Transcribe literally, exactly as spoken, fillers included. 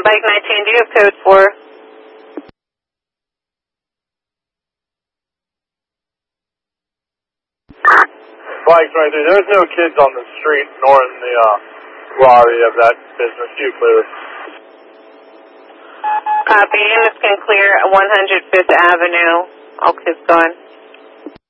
Bike nineteen, do you have code for? Bike nineteen, there's no kids on the street nor in the uh, lobby of that business. You clear. Copy, units can clear one hundred fifth Avenue. All kids gone.